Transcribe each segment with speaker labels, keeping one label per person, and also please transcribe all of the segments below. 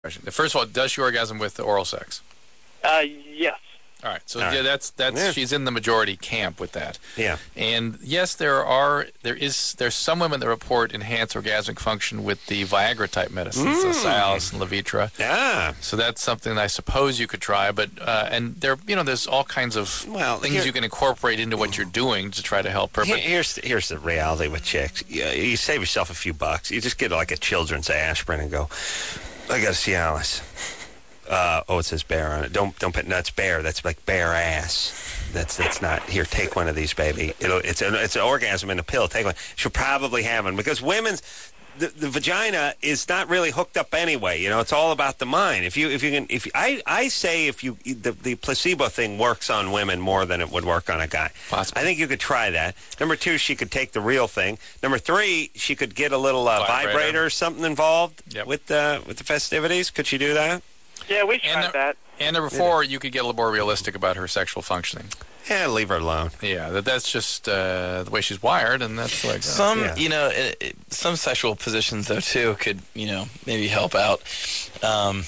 Speaker 1: First of all, does she orgasm with the oral sex?
Speaker 2: Yes.
Speaker 1: All right, so
Speaker 3: All right.
Speaker 1: yeah, that's she's in the majority camp with that.
Speaker 3: Yeah.
Speaker 1: And yes, there's some women that report enhanced orgasmic function with the Viagra type medicines, so Cialis and Levitra.
Speaker 3: Yeah.
Speaker 1: So that's something that I suppose you could try, but and there's all kinds of things you can incorporate into what you're doing to try to help her.
Speaker 3: Here's the reality with chicks. You save yourself a few bucks. You just get like a children's aspirin and go, I got a Cialis. It says bear on it. Don't put nuts bear. That's like bare ass. That's not here. Take one of these, baby. It's an orgasm in a pill. Take one. She'll probably have one because women's the vagina is not really hooked up anyway. It's all about the mind. I say the placebo thing works on women more than it would work on a guy.
Speaker 1: Possibly.
Speaker 3: I think you could try that. Number 2, she could take the real thing. Number 3, she could get a little vibrator or something involved with the festivities. Could she do that?
Speaker 2: Yeah, we tried that.
Speaker 1: And number 4, you could get a little more realistic about her sexual functioning.
Speaker 3: Yeah, leave her alone.
Speaker 1: Yeah, that's just the way she's wired, and that's like
Speaker 4: some sexual positions though too could maybe help out. I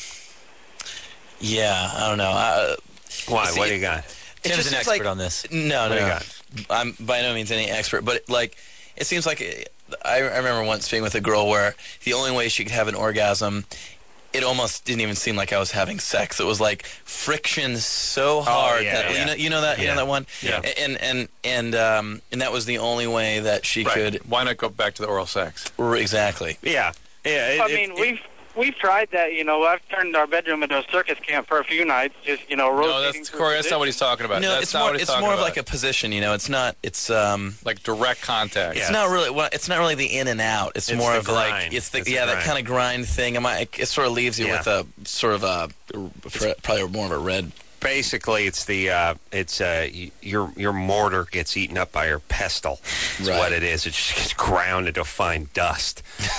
Speaker 4: don't know.
Speaker 3: Why? What do you got?
Speaker 5: Tim's an expert on this.
Speaker 4: No. I'm by no means any expert, but it seems like I remember once being with a girl where the only way she could have an orgasm, it almost didn't even seem like I was having sex. It was like friction so hard that you know that one.
Speaker 1: Yeah.
Speaker 4: And that was the only way that she could.
Speaker 1: Why not go back to the oral sex?
Speaker 4: Exactly.
Speaker 3: Yeah.
Speaker 2: We've tried that. I've turned our bedroom into a circus camp for a few nights. Just rotating.
Speaker 1: No, Corey. That's not what he's talking about.
Speaker 4: No,
Speaker 1: it's more
Speaker 4: of like a position. It's not. It's
Speaker 1: like direct contact.
Speaker 4: It's not really. Well, it's not really the in and out. It's more of
Speaker 3: grind.
Speaker 4: like that kind of grind thing. It sort of leaves you with a sort of probably more of a red.
Speaker 3: Basically, it's your mortar gets eaten up by your pestle. That's what it is. It just gets ground into fine dust.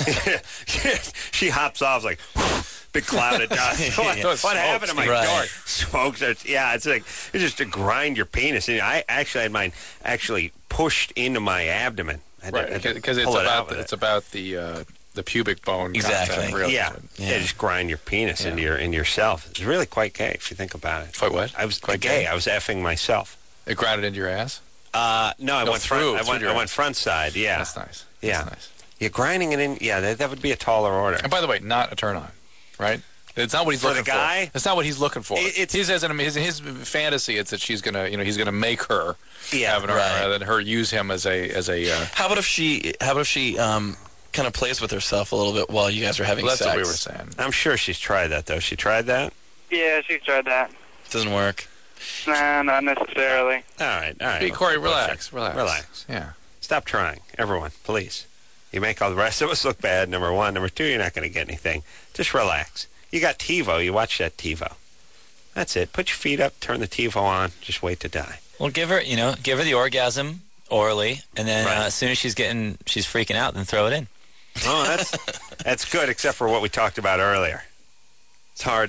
Speaker 3: She hops off like big cloud of dust. What happened to my door? Smokes. It's like it's just to grind your penis. And I actually had mine pushed into my abdomen.
Speaker 1: Because it's about the pubic bone.
Speaker 4: Exactly.
Speaker 1: Content, really.
Speaker 3: Yeah, just grind your penis into yourself. It's really quite gay if you think about it.
Speaker 1: Quite what?
Speaker 3: I was quite gay. I was effing myself.
Speaker 1: It grounded into your ass?
Speaker 3: No, I went
Speaker 1: through.
Speaker 3: I went front side. Yeah,
Speaker 1: that's nice.
Speaker 3: Yeah,
Speaker 1: that's nice.
Speaker 3: You're grinding it in. Yeah, that would be a taller order.
Speaker 1: And by the way, not a turn on, right? It's not what he's looking for.
Speaker 3: For the guy?
Speaker 1: That's not what he's looking for. His fantasy is that she's gonna, he's gonna make her have an order rather than her use him as a.
Speaker 4: How about if she kind of plays with herself a little bit while you guys are having sex?
Speaker 1: That's what we were saying.
Speaker 3: I'm sure she's tried that though. She tried that.
Speaker 2: Yeah, she's tried that.
Speaker 4: Doesn't work.
Speaker 2: Nah, not necessarily.
Speaker 3: All right.
Speaker 1: Hey, Corey, relax.
Speaker 3: Yeah. Stop trying, everyone, please. You make all the rest of us look bad. Number 1, number 2, you're not going to get anything. Just relax. You got TiVo. You watch that TiVo. That's it. Put your feet up. Turn the TiVo on. Just wait to die.
Speaker 5: Well, give her the orgasm orally, and then as soon as she's freaking out, then throw it in.
Speaker 3: Oh, that's good, except for what we talked about earlier. It's hard.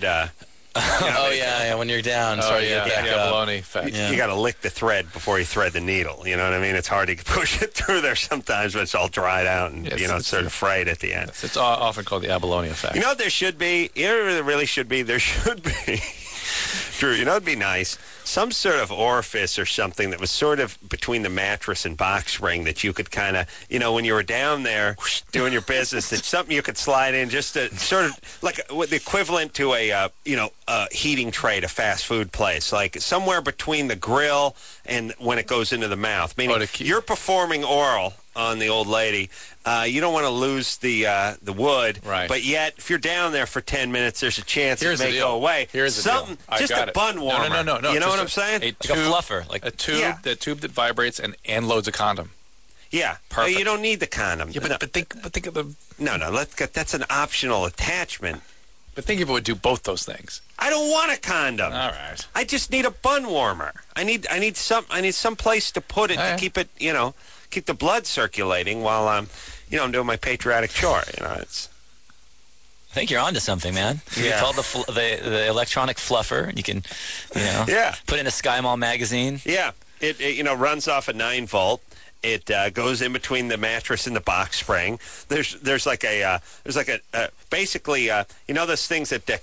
Speaker 4: When you're down.
Speaker 1: Abalone effect.
Speaker 3: You got to lick the thread before you thread the needle. You know what I mean? It's hard to push it through there sometimes, but it's all dried out and it's sort of frayed at the end.
Speaker 1: It's often called the abalone effect.
Speaker 3: You know what there should be? There really should be. There should be. Drew, it'd be nice. Some sort of orifice or something that was sort of between the mattress and box spring that you could kind of, when you were down there doing your business, that's something you could slide in just to sort of like the equivalent to a heating tray at a fast food place, like somewhere between the grill and when it goes into the mouth. Meaning you're performing oral on the old lady. You don't want to lose the wood,
Speaker 1: right?
Speaker 3: But yet, if you're down there for 10 minutes, there's a chance it may go away.
Speaker 1: Here's
Speaker 3: something,
Speaker 1: the deal.
Speaker 3: just a bun warmer.
Speaker 1: No.
Speaker 3: You know what I'm saying?
Speaker 5: Like a fluffer,
Speaker 1: a tube, the tube that vibrates and loads a condom.
Speaker 3: Yeah,
Speaker 1: perfect.
Speaker 3: You don't need the condom.
Speaker 1: Yeah, but think of the.
Speaker 3: No. That's an optional attachment.
Speaker 1: But think if it would do both those things.
Speaker 3: I don't want a condom.
Speaker 1: All right.
Speaker 3: I just need a bun warmer. I need some place to put it to keep it, keep the blood circulating while I'm doing my patriotic chore. It's.
Speaker 5: I think you're onto something, man. You call the electronic fluffer, and you can, put in a Sky Mall magazine.
Speaker 3: Yeah, it runs off a 9-volt. It goes in between the mattress and the box spring. There's like basically those things that